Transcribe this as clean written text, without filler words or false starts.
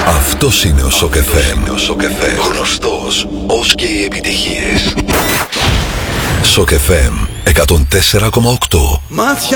Αυτός είναι ο Shock FM. Γνωστός ως και οι επιτυχίες. Shock FM 104,8. Μάτια